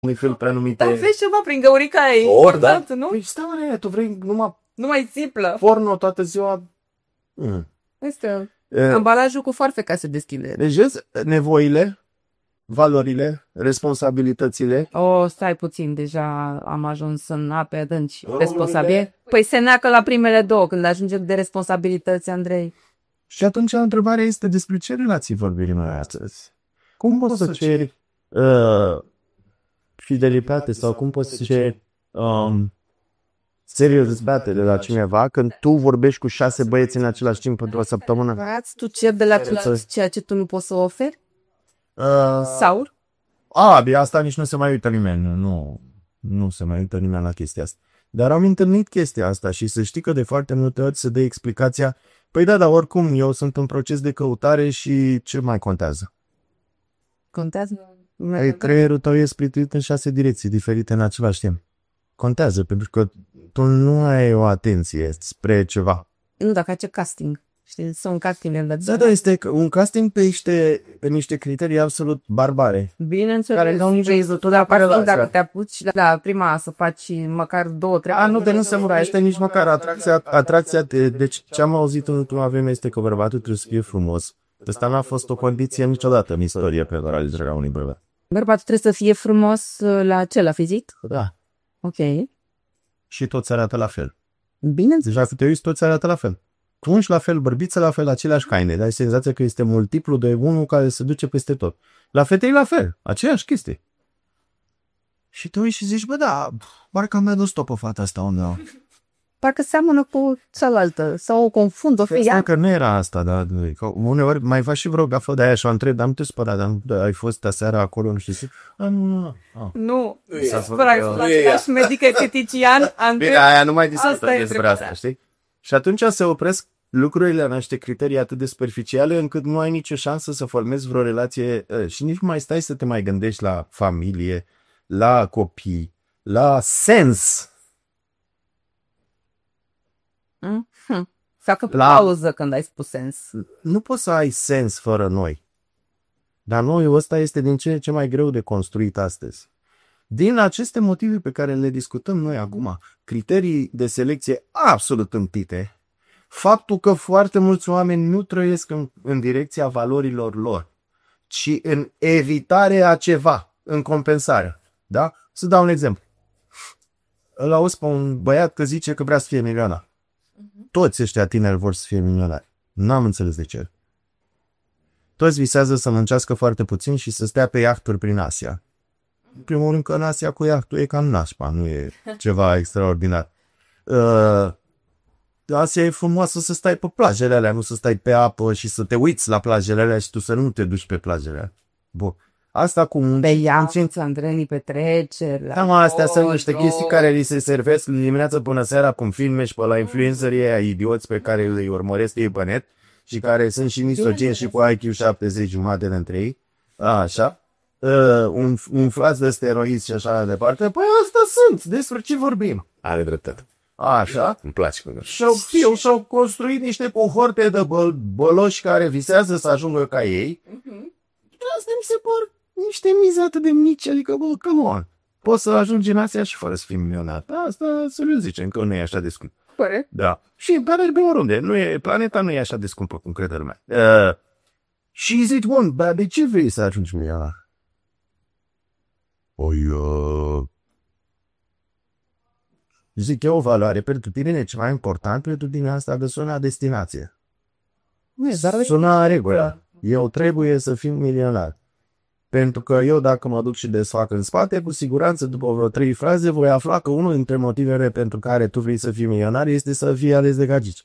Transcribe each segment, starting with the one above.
unui fel prenumite... Dar vezi ceva prin găurica ei. Ori, da? Nu? Păi stai, mă, tu vrei Numai simplă. porno toată ziua... Este ambalajul cu foarfeca se deschide. Deci, vezi, nevoile, valorile, responsabilitățile... Stai puțin, deja am ajuns în ape adânci. Responsabil? Păi se neacă la primele două, când ajunge de responsabilități, Andrei. Și atunci întrebarea este despre ce relații vorbim noi astăzi. Cum poți să ceri fidelitate sau cum poți să ceri seriozitate de la cineva când tu vorbești cu 6 băieți în același timp pentru o săptămână? Tu ceri de la toți ceea ce tu nu poți să oferi? Sau? Asta nici nu se mai uită nimeni. Nu se mai uită nimeni la chestia asta. Dar am întâlnit chestia asta și să știi că de foarte multe ori se dă explicația: păi da, dar oricum eu sunt în proces de căutare și ce mai contează? Contează? Creierul tău e splituit în 6 direcții diferite în același timp. Contează, pentru că tu nu ai o atenție spre ceva. Nu, dacă ce casting. Știi, sunt casting. Da, este un casting pe niște criterii absolut barbare. Bineînțeles. Care nu nici tu dacă te apuci la prima să faci măcar 2-3... Nu se este nici măcar atracția. Deci ce am auzit în ultima vreme este că bărbatul trebuie să fie frumos. Asta n-a fost o condiție niciodată în istorie pentru alegerea unui bărbat. Bărbatul trebuie să fie frumos la ce? La fizic? Da. Ok. Și toți arată la fel. Bine. Deci dacă te uiți, toți arată la fel. Tunci la fel, bărbiță la fel, aceleași haine. Dar ai senzația că este multiplu de unul care se duce peste tot. La fetei la fel, aceeași chestie. Și te uiți și zici: bă, da, parcă mi-a dus tot pe fata asta undeva. Parcă seamănă cu cealaltă, sau o confund, o fie. Că nu era asta, dar uneori mai faci și vreo gafă de aia și o întreb: dar nu te spăra, dar ai fost aseară acolo, nu știu ce? Nu. Frați, medic estetician, Bine, aia nu mai discută despre asta, știi? Și atunci se opresc lucrurile la niște criterii atât de superficiale încât nu ai nicio șansă să formezi vreo relație și nici nu mai stai să te mai gândești la familie, la copii, la sens. Facă pauză când ai spus sens. Nu poți să ai sens fără noi. Dar noiul ăsta este din ce în ce mai greu de construit astăzi. Din aceste motive pe care le discutăm noi acum, criterii de selecție absolut împite, faptul că foarte mulți oameni nu trăiesc în direcția valorilor lor, ci în evitarea ceva, în compensare. Da? Să dau un exemplu. Îl auzi pe un băiat că zice că vrea să fie milionar. Toți ăștia tineri vor să fie milionari. N-am înțeles de ce. Toți visează să muncească foarte puțin și să stea pe iahturi prin Asia. În primul rând că în Asia cu iahtul e cam nașpa, nu e ceva extraordinar. Asia e frumoasă să stai pe plajele alea, nu să stai pe apă și să te uiți la plajele alea și tu să nu te duci pe plajele alea. Bun. Asta cu pe iaht, Andrei, petreceri. Astea sunt niște chestii care li se servesc dimineața până seara cu filme și pe la influencerii aia idioți pe care îi urmăresc ei pe net și care sunt și misogini și cu IQ 70 jumate dintre ei. Așa. Umflați de steroizi și așa departe. Păi asta sunt. Despre ce vorbim? Are dreptate. Așa. Îmi place. Și-au construit niște cohorte de băloși care visează să ajungă ca ei. Asta mi se par niște mize atât de mici, adică, bă, come on. Poți să ajungi în Asia și fără să fii milionar. Asta, serios zicem, că nu e așa de scump. Corect. Da. Și pe oriunde. Planeta nu e așa de scumpă, cum crede lumea. Și zici: bun, dar de ce vrei să ajungi milionar? Zic, e o valoare. Pentru tine e ceva important, pentru tine asta de sună destinație. Sună regulă. Eu trebuie să fiu milionar. Pentru că eu, dacă mă duc și desfac în spate, cu siguranță, după vreo 3 fraze, voi afla că unul dintre motivele pentru care tu vrei să fii milionar este să fii ales de gagici.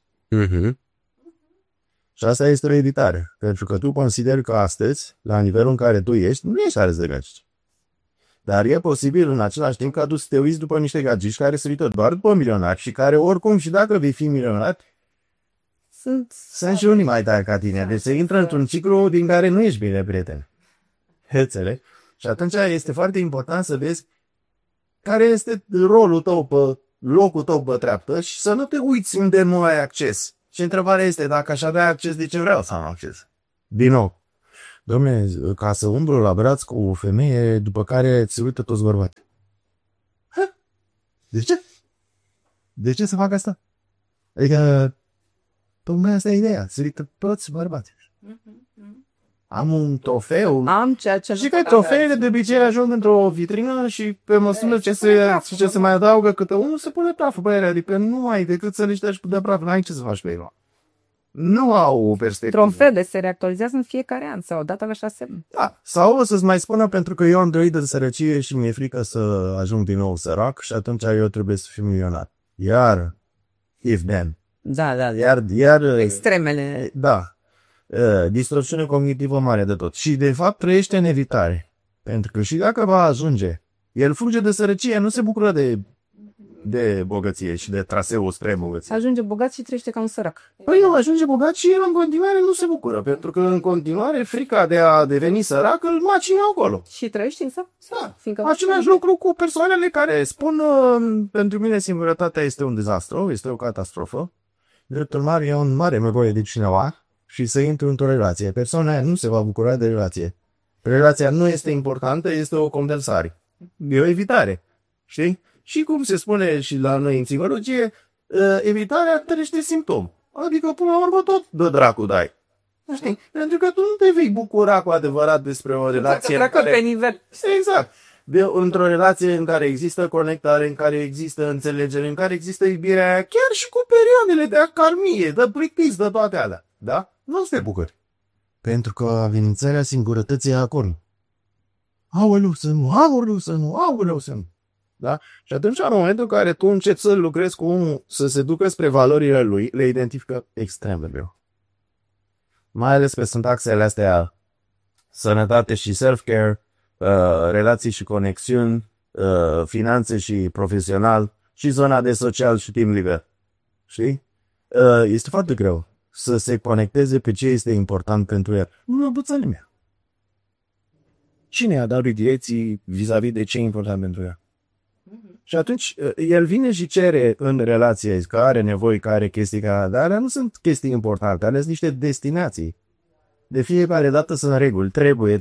Și asta este o editare. Pentru că tu consideri că astăzi, la nivelul în care tu ești, nu ești ales de gagici. Dar e posibil în același timp ca tu să te uiți după niște gagici care se uită doar după milionari și care oricum și dacă vei fi milionar, sunt și unii mai tari ca tine. Deci se intră într-un ciclu din care nu ești bine, prieten. Înțeleg? Și atunci este foarte important să vezi care este rolul tău pe locul tău pe treaptă și să nu te uiți unde nu ai acces. Și întrebarea este: dacă aș avea acces, de ce vreau să am acces? Din nou, Dom'le, ca să umblu la braț cu o femeie după care se uită toți bărbați. De ce? De ce să fac asta? Adică, tocmai asta e ideea, se uită toți bărbați. Am un trofeu. Am ceea ce... Și că trofeele de obicei ajung într-o vitrină și pe măsură ce se mai adaugă câte unul, se pune praful pe ele. Adică nu ai decât să le ștergi de praf. N-ai ce să faci pe ele. Nu au o perspectivă. Trofeele se reactualizează în fiecare an sau odată la 6 ani. Da. Sau o să-ți mai spună pentru că eu am trăit de sărăcie și mi-e frică să ajung din nou sărac și atunci eu trebuie să fiu milionar. Iar, if then. Da. Iar Extremele. da. Distorsiune cognitivă mare de tot. Și de fapt trăiește în evitare. Pentru că și dacă va ajunge, el fuge de sărăcie, nu se bucură de bogăție și de traseul spre bogăție. Ajunge bogat și trăiește ca un sărac. Păi nu, ajunge bogat și el în continuare nu se bucură, pentru că în continuare frica de a deveni sărac îl macină acolo. Și trăiești în sărac? Da. Fiindcă... Același lucru cu persoanele care spun pentru mine singurătatea este un dezastru, este o catastrofă. Dreptul mare e un mare nevoie de cineva și să intru într-o relație. Persoana aia nu se va bucura de relație. Relația nu este importantă, este o condensare. E o evitare. Știi? Și cum se spune și la noi în psihologie, evitarea trăiește simptom. Adică până la urmă tot de dracu dai. Știi? Pentru că tu nu te vei bucura cu adevărat despre o relație în care... pe nivel. Exact. Într-o relație în care există conectare, în care există înțelegere, în care există iubirea aia, chiar și cu perioadele de acarmie, de plictis, de toate alea. Da? Nu te bucuri. Pentru că amenințarea singurătății e acolo. Aoleu să nu. Da? Și atunci, în momentul în care tu începi să lucrezi cu omul, să se ducă spre valorile lui, le identifică extrem de greu. Mai ales pe sunt axele astea, sănătate și self-care, relații și conexiuni, finanțe și profesional, și zona de social și timp liber. Știi? Este foarte greu să se conecteze pe ce este important pentru el. Nu buța nimeni. Cine a dat direcții vis-a-vis de ce e important pentru el? Și atunci el vine și cere în relație că are nevoi, că are chestii, dar alea nu sunt chestii importante, alea sunt niște destinații. De fiecare dată sunt reguli. Trebuie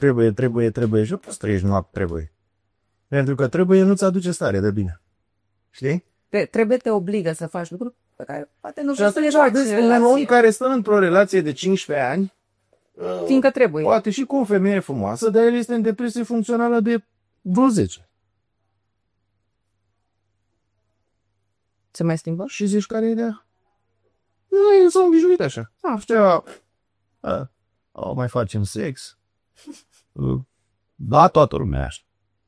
și nu poți trăiești noapte, trebuie. Pentru că trebuie nu-ți aduce stare de bine. Știi? Te obligă să faci lucruri pe care poate nu vrei să le faci. Un om care stă într-o relație de 15 ani, fiindcă trebuie. Poate și cu o femeie frumoasă, dar el este în depresie funcțională de vreo 10. Se mai schimbă? Și zici care e ideea? Nu, s-au obișnuit așa. Mai facem sex. Da, toată lumea așa.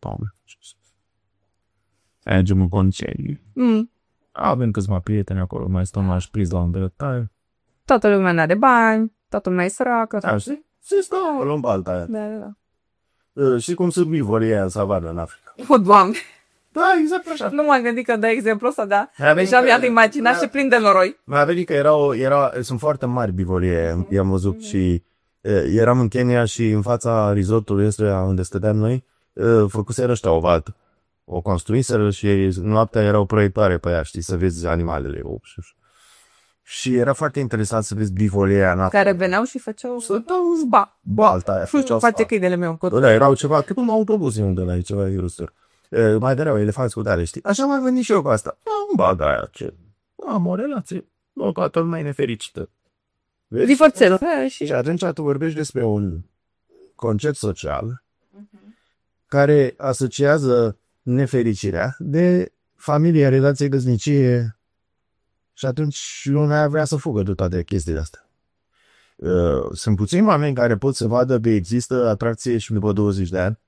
Mergem în concediu. Avem câțiva prieteni acolo, mai stăm la șpriz la îndreptare. Toată lumea nu are bani, toată lumea e săracă. Da, știi? Se stau în balta aia. Da. Și cum sunt bivolii aia în savană în Africa. O, Doamne! Da, exact așa. Nu m-am gândit că dai exemplu ăsta, da. Deja mi-am imaginat și plin de noroi. Mi-a venit că sunt foarte mari bivolii, i-am văzut și eram în Kenya și în fața resortului ăsta unde stăteam noi, făcuseră ăștia o valtă. O construiseră și noaptea era o proiectare pe ea, știi, să vezi animalele. Și era foarte interesant să vezi bivolii aia în Africa. Care veneau și făceau spa. Balta aia făceau spa. Face câinele meu. Da, erau ceva, cât un autobuz unde la ceva ilustrări. Mai dereau elefanți cu tare, știi? Așa m-am gândit și eu cu asta. Balta aia, ce? Am o relație. Nu, toată lumea e nefericită. Divorțelul. Și atunci tu vorbești despre un concept social care asociază nefericirea de familie, relație, căsnicie și atunci lumea vrea să fugă de toate chestiile astea. Sunt puțini oameni care pot să vadă că există atracție și după 20 de ani.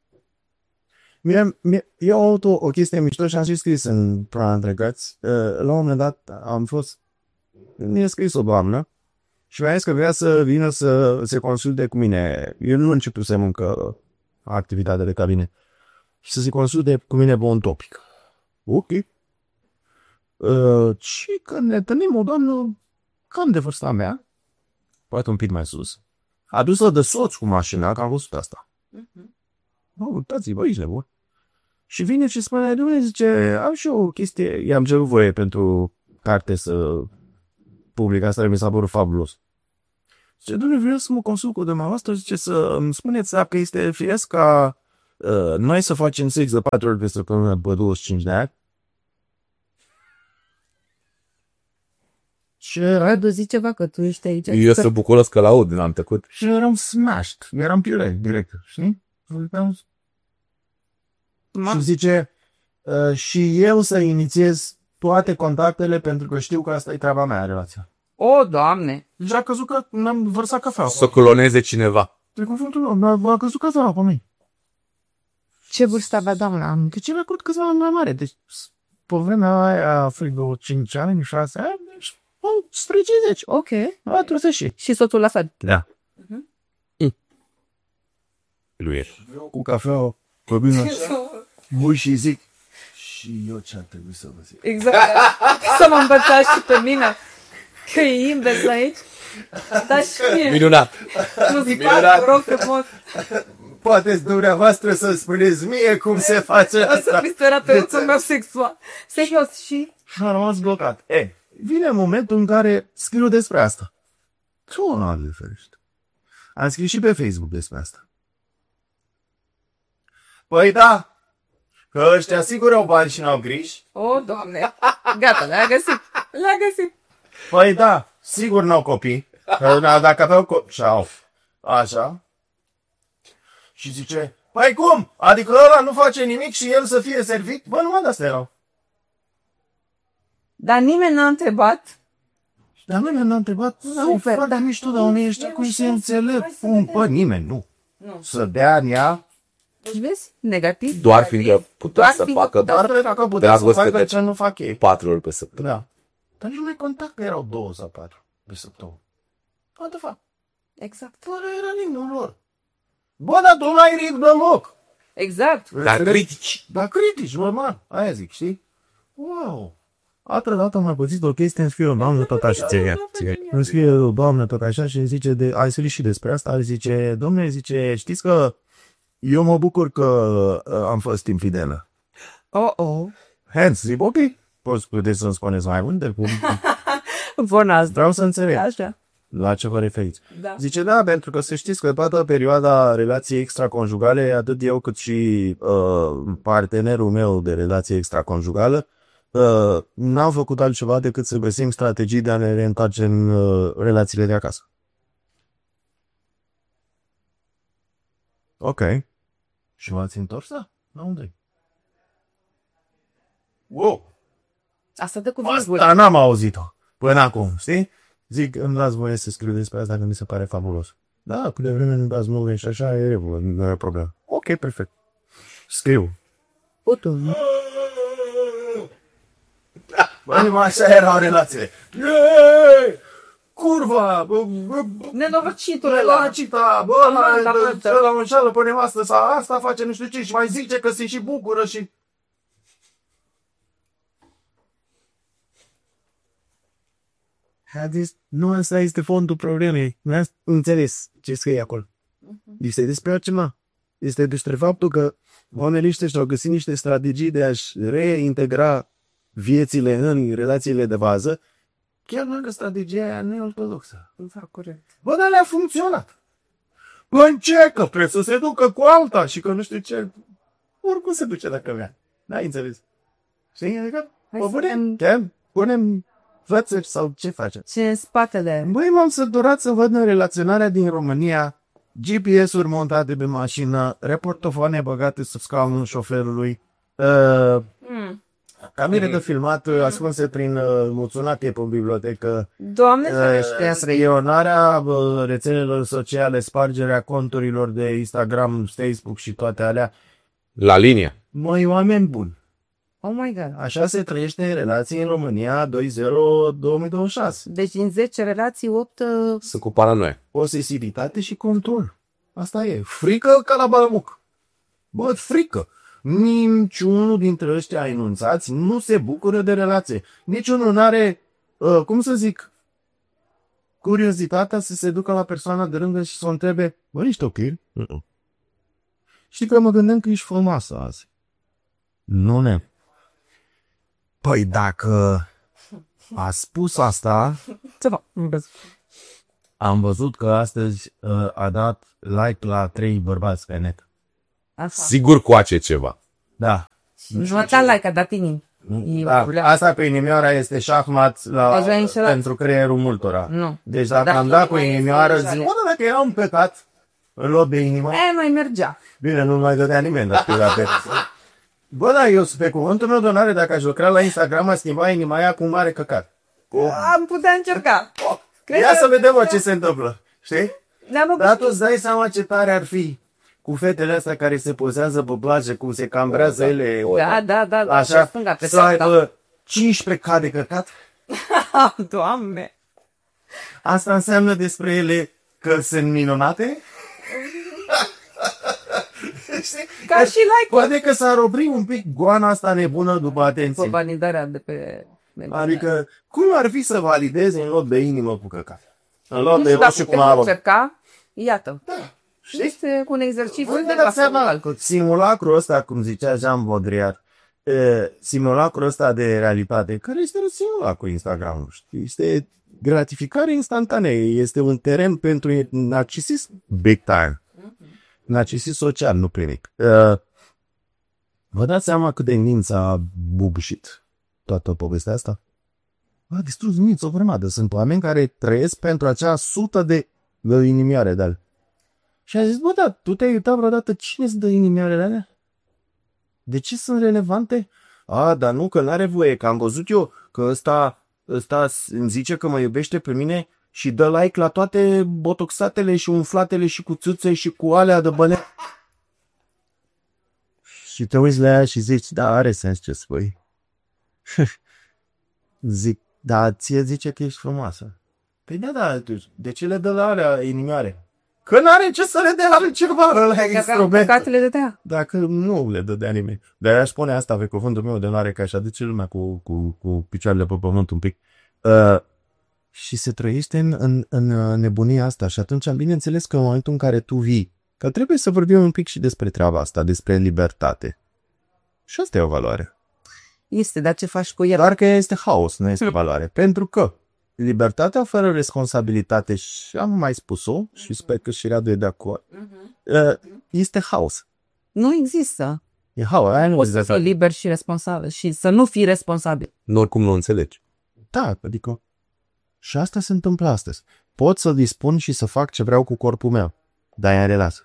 Eu am avut o chestie mișto și am și scris în programa trecuți. La un moment dat mi-a scris o doamnă și mi-a zis că vrea să vină să se consulte cu mine. Eu nu începusem încă activitatea de cabinet. Și să se consulte cu mine pe un topic. Ok. Și când ne întâlnim o doamnă cam de vârsta mea, poate un pic mai sus, adusă de soț cu mașina, că am văzut asta. Uitați-vă, aici nebun. Și vine și spune, Dumnezeu, zice, am și eu o chestie, i-am cerut voie pentru carte să public asta, mi s-a părut fabulos. Zice, dom'le, vreau să mă consult cu dumneavoastră, zice, să îmi spuneți dacă este firesc ca noi să facem sex de 4 ori pe săptămână pe 25 de ani. Și Radu, zi ceva, că tu ești aici. Eu sunt bucuros că l-aud din am trecut. Și eram smashed, eram piure, direct, știi? Și zice, și eu să inițiez toate contactele pentru că știu că asta e treaba mea, relația. O, Doamne! Deci a căzut că n-am vărsat cafea. Să cloneze cineva. De cuvântul meu, a căzut cafea pe mine. Ce vârstă avea doamna? De ce mi-a crut câțiva ani mai mare? Deci, pe vremea aia, vreo 5 ani, 6 ani, deci, spre 50. Ok. A, trebuie și. Și soțul la fel. Da. Lui e. Cu cafea, pe bine, bui și zic, și eu ce ar trebui să vă zic? Exact. Să mă învățați și pe mine. Că e invers aici. Dar și mie. Minunat. Nu zic, Minunat. rog frumos. Poate dumneavoastră să spuneți mie cum se face Să asta. fi sperat pe viața mea sexual. Serios și... Și am rămas blocat. Vine momentul în care scriu despre asta. Doamne ferește. Am scris și pe Facebook despre asta. Păi da, că ăștia sigur au bani și n-au griji. O, Doamne. Gata, le-a găsit. Le-a găsit. Păi da, sigur n-au copii. Că dacă aveau copii, și-au. Așa. Și zice, păi cum? Adică ăla nu face nimic și el să fie servit? Bă, numai de-astea erau. Dar nimeni n-a întrebat. Dar nimeni n-a întrebat, Super, foarte da. mișto, dar unii ăștia cum se înțeleg? Hai să Cum? vedem. Bă, nimeni, nu. Nu. Să dea în ea, Deci vezi? Negativ. Doar fiindcă putea Doar să fiindcă- facă da. dar dacă putea Te-ați să văzut facă că ce nu fac ei. 4 ori pe săptămână. Da. Dar nici nu mai conta că erau 2 sau 4 pe săptămână. What the fuck? Exact. Fără era ritmul lor. Bă, dar tu n-ai ritm deloc. Exact. Dar critici. Dar critici, normal. Aia zic, știi? Wow. Altă dată am mai pățit o chestie, îmi scrie o doamnă tot așa. Îmi scrie o doamnă tot așa și zice, ai scris și despre asta, zice, domne, zice, știți că eu mă bucur că am fost infidelă. Oh. Hence, zic, ok, puteți să-mi spuneți mai multe? Bună. Vreau să înțeleg Așa. la ce vă referiți. Da. Zice, da, pentru că să știți că toată perioada relației extraconjugale, atât eu cât și partenerul meu de relație extraconjugală, n-am făcut altceva decât să găsim strategii de a ne reîntoarce în relațiile de acasă. Ok. Și v-ați întors? Da. La unde? Wow! Asta dă cu virgulă. Asta n-am auzit-o până acum, știi? Zic, îmi dați voie să scriu despre asta, că mi se pare fabulos. Da, cât de vreme îmi dați nume și așa, e regulă, nu e problemă. Ok, perfect. Scriu. Putul. Băi, așa erau relațiile. Yeee! Curva! Nenorocitul ăla. Relacita! Bă, ăla mă înșală pe nevastă sau asta face nu știu ce și mai zice că se și bucură și... A zis, nu asta este fondul problemei. Nu ați înțeles ce scrie acolo. Este despre altceva. Este despre faptul că oamenii ăștia și-au găsit niște strategii de a-și reintegra viețile în relațiile de bază, chiar dacă strategia aia nu e ortodoxă. Da, corect. Bă, dar le-a funcționat. Bă, încercă, trebuie să se ducă cu alta și că nu știu ce. Oricum se duce dacă vrea. N-ai înțeles? Știi? Adică, Hai bă, să punem fățări sau ce facem? Ce în spatele. Băi, m-am săturat să văd în relaționarea din România GPS-uri montate pe mașină, reportofoane băgate sub scaunul șoferului, camere de filmat ascunse prin muțunate pe bibliotecă, Doamne ferește. spionarea rețelelor sociale, spargerea conturilor de Instagram, Facebook și toate alea. La linie. Măi, oameni buni, Oh my God. așa se trăiește în relații în România 2.0-2026. Deci din 10 relații, 8... Sunt cu paranoia. Posesivitate și control. Asta e. Frică ca la balamuc. Bă, frică. Niciunul dintre ăștia enunțați nu se bucură de relație. Niciunul nu are, cum să zic, curiozitatea să se ducă la persoana de lângă și să o întrebe, bă, ești ok? Știi că mă gândeam că ești frumoasă azi. Nu ne. Păi dacă a spus asta, Ce fac? Am văzut că astăzi a dat like la 3 bărbați pe net. Asta. Sigur coace ceva. Da. Nu a dat like, a dat inimi. Da, asta pe inimioara este șahmat Așa e înșelat. pentru creierul multora. Nu. Deci dacă Da. am dat cu inimioară, Exact. zic, bă, dacă era un păcat în loc de inimă, Mai mergea. bine, nu mai dădea nimeni la pe. Bă, da, eu pe cuvântul meu de onoare, dacă aș lucra la Instagram, aș schimba inima aia cu un mare căcat. Am putea încerca. Ia să vedem mă, ce se întâmplă, știi? Ne-am Dar tu îți dai seama ce tare ar fi cu fetele astea care se pozează pe plajă, cum se cambrează ele. Da. Așa, Pe stânga, pe să aibă dreapta. 15K de căcat. Doamne. Asta înseamnă despre ele că sunt minunate? Știi? Ca și like. Poate că s-ar opri un pic goana asta nebună după Pe atenție. validarea de pe... Adică, cum ar fi să validezi în loc de inimă cu căcat? În loc Nu de știu roșu dacă cu putem marron. încerca. Iată. Știi? Este un exercițiu Voi de vă dați la seama alt. că simulacrul ăsta, cum zicea Jean Baudrillard, simulacrul ăsta de realitate, care este un simulacru Instagram, știi? Este gratificare instantanee, este un teren pentru narcisism big time. Narcisism social, nu clinic. Vă dați seama cât de minți a bubușit toată povestea asta? A distrus minți o grămadă. Sunt oameni care trăiesc pentru acea sută de inimioare de-ale. Și a zis, bă, da, tu te-ai uitat vreodată cine îți dă inimioarele alea? De ce sunt relevante? A, dar nu, că n-are voie, că am văzut eu că ăsta îmi zice că mă iubește pe mine și dă like la toate botoxatele și umflatele și cu țâțe și cu alea de băle. Și te uiți la ea și zici, da, are sens ce spui. Zic, da, ție zice că ești frumoasă. Păi da, de ce le dă la alea inimioare? Că n-are ce să le dea altceva la instrument. Păcatele de dea. Dacă nu le dădea nimeni. Dar aș spune asta pe cuvântul meu de onoare, că aș aduce lumea cu picioarele pe pământ un pic. Și se trăiește în nebunia asta. Și atunci, bineînțeles că în momentul în care tu vii, că trebuie să vorbim un pic și despre treaba asta, despre libertate. Și asta e o valoare. Este, dar ce faci cu el? Doar că este haos, nu este valoare. Pentru că libertatea fără responsabilitate, și am mai spus-o, și sper că și Radu e de acord, este haos. Nu există. E haos. Aia nu Poți să fii liber și responsabil și să nu fii responsabil. Nu oricum nu înțelegi. Da, adică și asta se întâmplă astăzi. Pot să dispun și să fac ce vreau cu corpul meu, dar e în relație.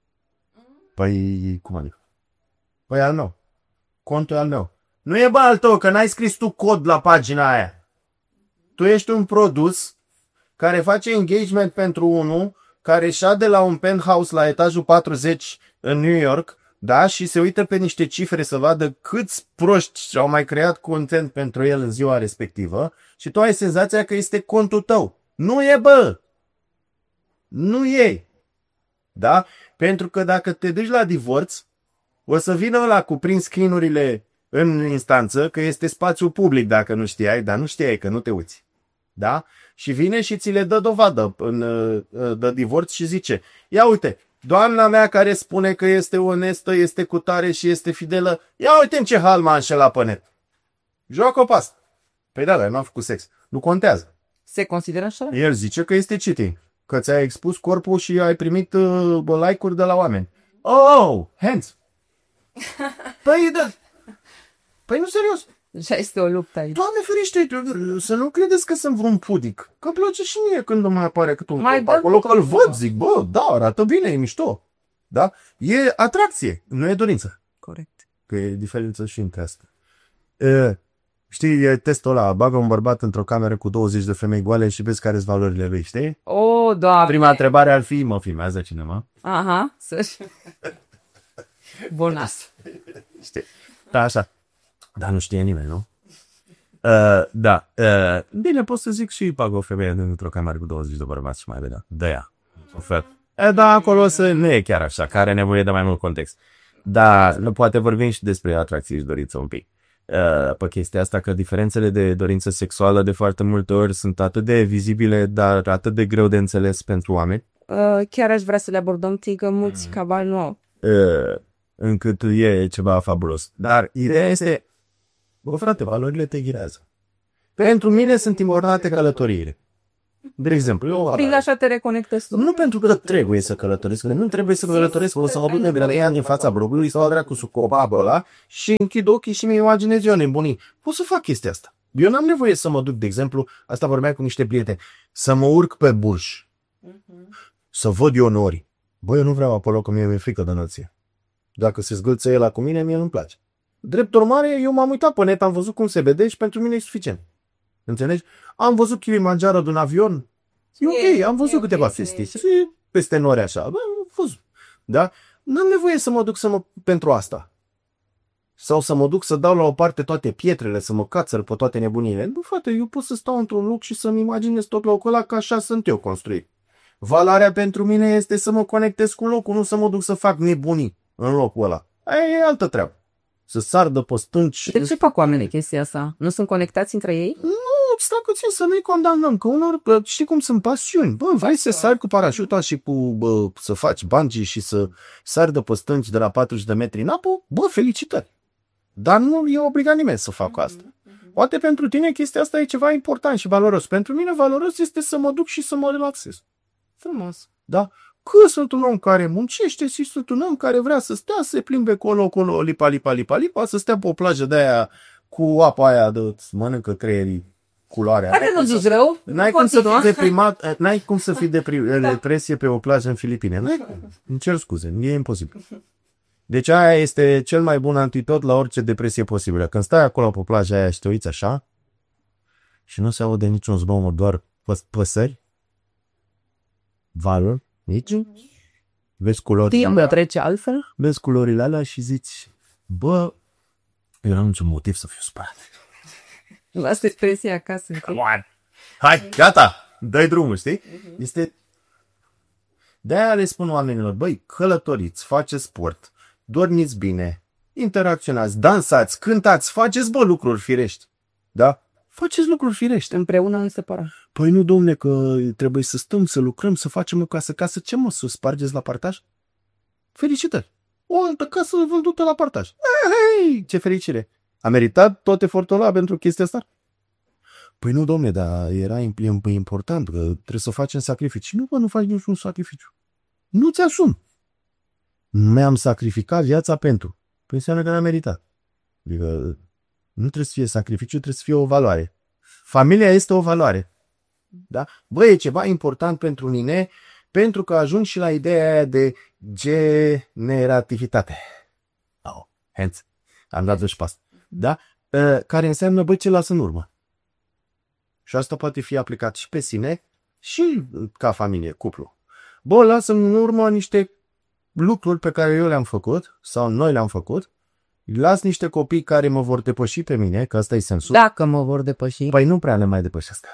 Păi, cum adică? Păi al meu. Contul e al meu. Nu e bă al tău, că n-ai scris tu cod la pagina aia. Tu ești un produs care face engagement pentru unul care șade la un penthouse la etajul 40 în New York, da, și se uită pe niște cifre să vadă câți proști au mai creat content pentru el în ziua respectivă și tu ai senzația că este contul tău. Nu e, bă! Nu e! Da? Pentru că dacă te duci la divorț, o să vină ăla cu print screen-urile în instanță, că este spațiu public dacă nu știai, dar nu știai că nu te uiți. Da? Și vine și ți le dă dovadă de divorț și zice, ia uite, doamna mea care spune că este onestă, este cutare și este fidelă, ia uite în ce hal m-a înșelat pe net. Joacă-o pe asta. Păi da, dar nu am făcut sex. Nu contează. Se consideră așa? El zice că este cheating. Că ți-ai expus corpul și ai primit like-uri de la oameni. Oh, hands. Păi da. Păi nu, serios. Așa este o luptă aici. Doamne ferește, să nu credeți că sunt vreun pudic. Că îmi place și mie când îmi mai apare cât un Mai corp dă acolo, tu că-l corpul, văd, zic, bă, da, arată bine, e mișto. Da? E atracție, nu e dorință. Corect. Că e diferență și între asta. Știi, e testul ăla, bagă un bărbat într-o cameră cu 20 de femei goale și vezi care-s valorile lui, știi? O, Doamne. Prima întrebare ar fi, mă filmează cineva? Aha, să-și... Bonas. Știi? Da, așa. Dar nu știe nimeni, nu? Da. Bine, pot să zic și bagă o femeie într-o cameră cu 20 de bărbați și mai vedea. De ea. Da, acolo nu e chiar așa, care are nevoie de mai mult context. Da, nu poate vorbim și despre atracție și dorință un pic. Pe chestia asta, că diferențele de dorință sexuală de foarte multe ori sunt atât de vizibile, dar atât de greu de înțeles pentru oameni. Chiar aș vrea să le abordăm, că mulți cabali nu au. Încât e ceva fabulos. Dar ideea este, bă, frate, valorile te ghirează. Pentru mine sunt importante călătoriile. De exemplu, eu o Prin valoare. așa te reconectezi tu. Nu pentru că trebuie să călătoresc, nu trebuie să călătoresc, o să mă duc de ea din fața blogului sau dracu cu copacul ăla și închid ochii și mi imaginez eu nebunii. Pot să fac chestia asta. Eu n-am nevoie să mă duc, de exemplu, asta vorbeam cu niște prieteni, să mă urc pe Burj, să văd eu nori. Băi, eu nu vreau acolo că mie mi-e frică de înălțime. Dacă se zgâlță el cu mine, mie nu-mi place. Drept urmare, eu m-am uitat pe net, am văzut cum se vede și pentru mine e suficient. Înțelegi? Am văzut Kilimanjaro din avion. E ok, am văzut câteva chestii. Peste nori așa. Bă, am văzut. Da? N-am nevoie să mă duc pentru asta. Sau să mă duc să dau la o parte toate pietrele, să mă cațăr pe toate nebunile. Nu, frate, eu pot să stau într-un loc și să-mi imaginez tot locul ăla, că așa sunt eu construit. Valoarea pentru mine este să mă conectez cu locul, nu să mă duc să fac nebunii în locul ăla. Aia e altă treabă. Să sar de pe stânci. De ce fac oamenii chestia asta? Nu sunt conectați între ei? Nu, stai puțin să nu-i condamnăm, că unor, știi cum sunt pasiuni. Bă, vrei să sari cu parașuta și să faci bungee și să sari de pe stânci de la 40 de metri în apă, bă, felicitări. Dar nu e obligat nimeni să facă asta. Poate pentru tine chestia asta e ceva important și valoros. Pentru mine valoros este să mă duc și să mă relaxez. Frumos. Da? Că sunt un om care muncește și sunt un om care vrea să stea, să se plimbe colo, lipa, să stea pe o plajă de aia cu apa aia de mănâncă creierii culoarea. Care nu zici rău? N-ai cum să fii deprimat, n-ai cum să fii depresie pe o plajă în Filipine. N-ai cum. Îmi cer scuze, e imposibil. Deci aia este cel mai bun antidot la orice depresie posibilă. Când stai acolo pe plaja aia și te uiți așa și nu se aude niciun zgomot, doar păsări, valuri, nici, vezi culorile Timpul trece altfel? vezi culorile alea și zici, bă, eu n-am niciun motiv să fiu spărat. Lasă expresia acasă. Hai, gata, dai drumul, știi? Este... De-aia le spun oamenilor, băi, călătoriți, faceți sport, dormiți bine, interacționați, dansați, cântați, faceți, bă, lucruri firești. Da? Faceți lucruri firești. Împreună în separat. Păi nu, domne, că trebuie să stăm, să lucrăm, să facem o casă. Ce mă, să o spargeți la partaj? Felicitări! O altă casă vândută la partaj. Hei, ce fericire! A meritat tot efortul ăla pentru chestia asta? Păi nu, domne, dar era important, că trebuie să facem sacrificii. Nu, bă, nu faci niciun sacrificiu. Nu ți-asumi. Mi-am sacrificat viața pentru. Păi înseamnă că n-am meritat. Adică nu trebuie să fie sacrificiu, trebuie să fie o valoare. Familia este o valoare. Da? Bă, e ceva important pentru mine, pentru că ajung și la ideea aia de generativitate. Hence, am dat și pas. Da? Care înseamnă, bă, ce lasă în urmă. Și asta poate fi aplicat și pe sine și ca familie, cuplu. Bă, lasă în urmă niște lucruri pe care eu le-am făcut sau noi le-am făcut. Las niște copii care mă vor depăși pe mine, că asta e sensul. Dacă mă vor depăși. Păi nu prea ne mai depășesc.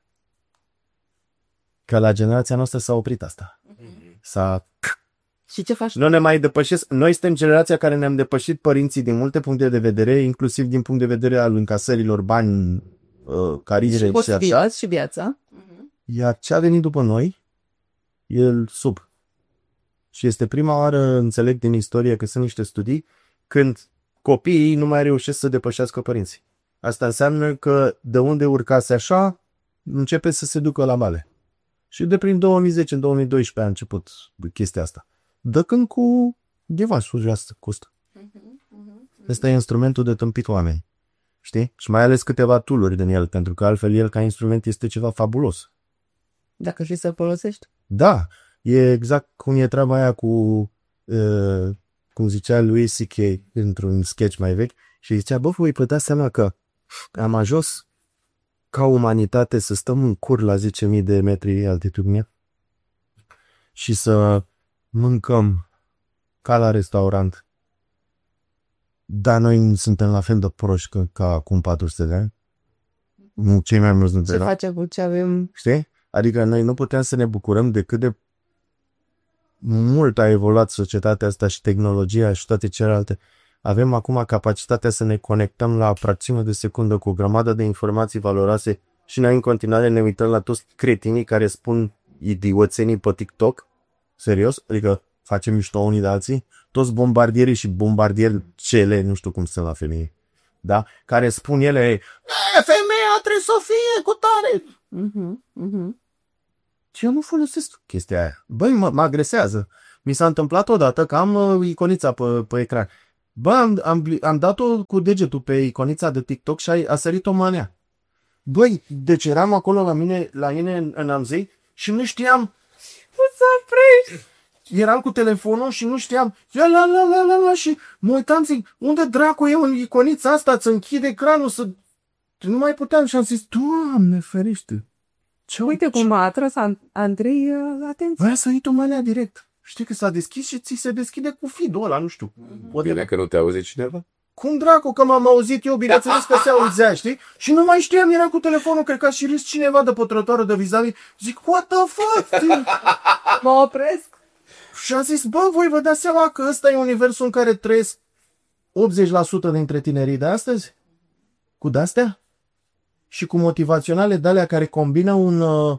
Că la generația noastră s-a oprit asta. Și ce faci? Nu ne mai depășesc. Noi suntem generația care ne-am depășit părinții din multe puncte de vedere, inclusiv din punct de vedere al încasărilor bani, carieră și așa. Și viața. Iar ce a venit după noi, el sub. Și este prima oară, înțeleg din istorie, că sunt niște studii, când copiii nu mai reușesc să depășească părinții. Asta înseamnă că de unde urcase așa, începe să se ducă la male. Și de prin 2010, în 2012 a început chestia asta. Dă când cu devasul joasă, costă. Ăsta e instrumentul de tâmpit oameni. Știi? Și mai ales câteva tool-uri din el, pentru că altfel el ca instrument este ceva fabulos. Dacă știi să-l folosești. Da, e exact cum e treaba aia cu, cum zicea Louis C.K. într-un sketch mai vechi, și zicea, bă, voi putea seama că am ajuns ca umanitate să stăm în cur la 10.000 de metri altitudine și să mâncăm ca la restaurant. Dar noi suntem la fel de proști ca acum 400 de ani. Nu, cei mai mulți nu Ce face cu ce avem? Știi? Adică noi nu putem să ne bucurăm de cât de mult a evoluat societatea asta și tehnologia și toate celelalte. Avem acum capacitatea să ne conectăm la fracțiune de secundă cu o grămadă de informații valoroase și noi în continuare ne uităm la toți cretinii care spun idioțenii pe TikTok. Serios? Adică facem mișto unii de alții. Toți bombardierii și bombardieri cele, nu știu cum sunt la femei. Da? Care spun ele, femeia trebuie să fie cu tare. Și eu nu folosesc chestia aia. Băi, mă agresează. Mi s-a întâmplat odată că am iconița pe ecran. Bă, am dat-o cu degetul pe iconița de TikTok și a sărit o manea. Băi, deci eram acolo la mine în Amzei și nu știam. Nu să oprești! Eram cu telefonul și nu știam. La, și mă uitam, zic, unde dracu e în iconița asta? Îți închide ecranul să... Nu mai puteam și am zis, Doamne ferește. Uite cum a atras Andrei atenție. Băi, a sărit o manea direct. Știi că s-a deschis și ți se deschide cu feed-ul ăla, nu știu. Bine că nu te auzi cineva? Cum dracu că m-am auzit eu, bineînțeles că se auzea, știi? Și nu mai știam, era cu telefonul, cred că a și râs cineva de pe trotuarul de vis-a-vis. Zic, what the fuck? Mă opresc. Și am zis, bă, voi vă dați seama că ăsta e universul în care trăiesc 80% dintre tinerii de astăzi? Cu de-astea? Și cu motivaționale de-alea care combină un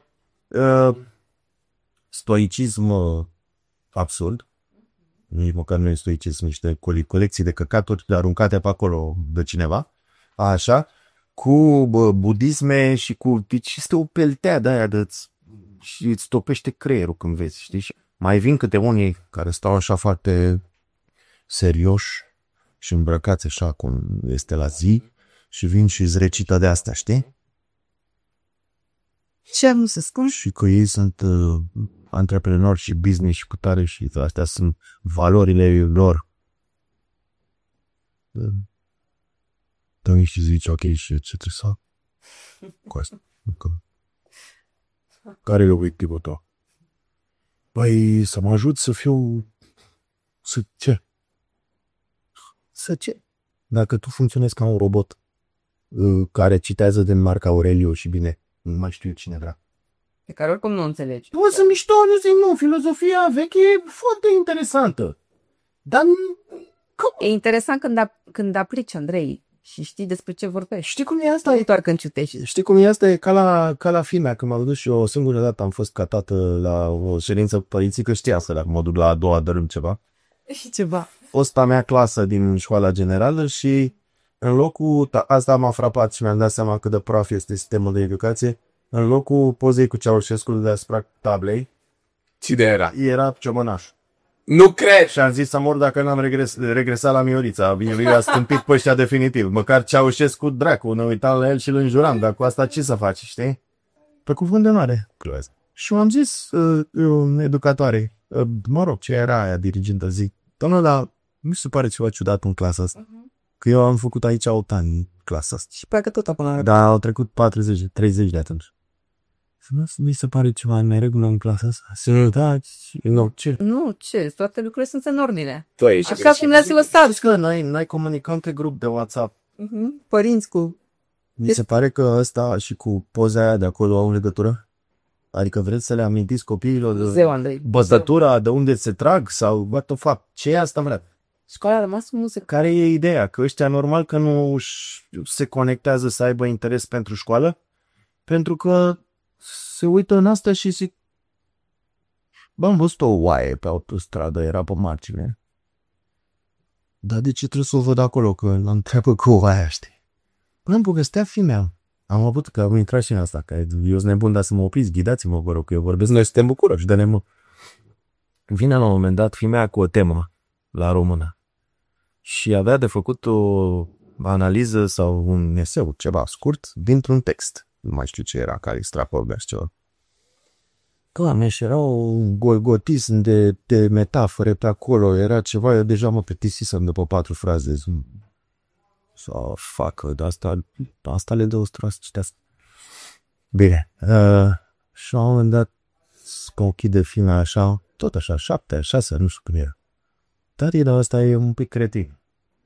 stoicism absurd. Nici măcar nu e stoicism, niște colecții de căcaturi aruncate pe acolo de cineva. Așa. Cu budisme și cu... Deci este o peltea de aia și îți topește creierul când vezi, știi? Și mai vin câte unii care stau așa foarte serioși și îmbrăcați așa cum este la zi și vin și îți recită de astea, știi? Ce am să spun? Și că ei sunt antreprenori și business și putare și astea sunt valorile lor. Dar și zici, ok, și ce trebuie să fac cu asta? Care e obiectivul tău? Păi să mă ajut să fiu... Să ce? Să ce? Dacă tu funcționezi ca un robot care citează din Marc Aureliu și bine, nu mai știu cine vrea. Pe care oricum nu înțelegi. Tu să mișto, nu zic, nu, filozofia veche e foarte interesantă. Dar E interesant când aplici, Andrei, și știi despre ce vorbești. știi cum e asta? Nu doar când ciutești. Știi cum e asta? E ca la filme. Când m-am dus și eu o singură dată am fost catată la o ședință părinții, că știa să mă duc la a doua dărâm ceva. Și ceva. Fosta mea clasă din școala generală și în locul, asta m-a frapat și mi-am dat seama cât de praf este sistemul de educație, în locul pozei cu Ceaușescu deasupra tablei, Cine era? Ciomănaș. Nu cred! Și am zis să mor dacă n-am regresat la Miorița. El a stâmpit pe ăștia definitiv. Măcar Ceaușescu, dracu, ne uitam la el și îl înjuram, dar cu asta ce să faci, știi? Pe cuvânt de onoare. Și am zis educatoarei, mă rog, ce era aia dirigintă, zic, doamnă, dar mi se pare ceva ciudat în clasa asta. Că eu am făcut aici 8 ani în clasa asta. Și parcă tot apă. Dar au trecut 30 de atunci. Mi se pare ceva în neregulă în clasa asta? Ce? Nu, ce? Toate lucrurile sunt în ordine. Tu ești. Așa cum le-ați lăsat. Știi că noi comunicăm pe grup de WhatsApp. Părinți cu... Mi se pare că ăsta și cu poza aia de acolo au legătură? Adică vreți să le amintiți copiilor de Zeu, Andrei. băzătura, de unde se trag sau what the fuck? Ce e asta, mă? Școala a rămas cu muzică. Care e ideea? Că ăștia normal că nu se conectează să aibă interes pentru școală? Pentru că se uită în asta și zic, bă, am văzut o oaie pe autostradă, era pe margine. Dar de ce trebuie să o văd acolo? Că l-am întreabă cu oaia, știi? Până îmi povestea fimea. Am avut că am intrat și în asta, că eu sunt nebun, dar să mă opriți, ghidați-mă, vă rog, că eu vorbesc. Noi suntem bucuroși de nemă. Vine la un moment dat fimea cu o temă la română și avea de făcut o analiză sau un eseu, ceva scurt, dintr-un text. Nu mai știu ce era, care extrapolea și ceva. Doamne, și era un golgotism de metafore pe acolo, era ceva, eu deja mă plictisisem după 4 fraze. Sau facă, de asta le dă o stroasă citească. Bine, și la un moment dat că ochide filmea așa, tot așa, 7, 6, nu știu cum era. Dar ăsta e un pic cretin.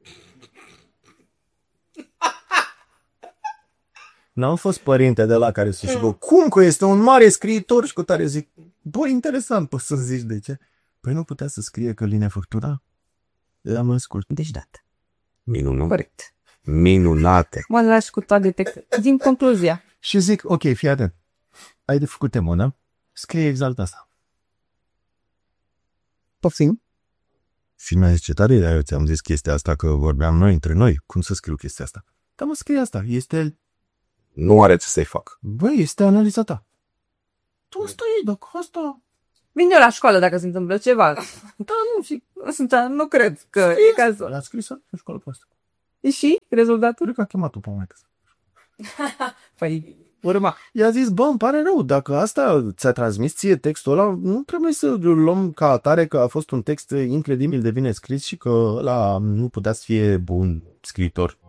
N-am fost părinte de la care să zic, cum că este un mare scriitor și cu tare zic, bă, interesant, poți să zici de ce? Păi nu putea să scrie Căline Făctura? Am ascult. Deci dat. Minunat. Corect. Minunate. Mă lași cu toate textele. Din concluzia. Și zic, ok, fii atent. Ai de făcut temă, da? Scrie exact asta. Poftim? Filmea zice, tare, dar eu ți-am zis chestia asta că vorbeam noi între noi. Cum să scriu chestia asta? Dar mă, scrie asta. Este... Nu are ce să-i fac. Băi, este analiza ta. Tu stai, dacă asta... Vin eu la școală dacă se întâmplă ceva. Da, nu, și nu cred că e cazul. A scris în școală pe asta. Și rezultatul? Cred că a chemat-o pe maică. Păi, urma. I-a zis, bă, îmi pare rău, dacă asta ți-a transmis ție textul ăla, nu trebuie să luăm ca atare că a fost un text incredibil de bine scris și că ăla nu putea să fie bun scriitor.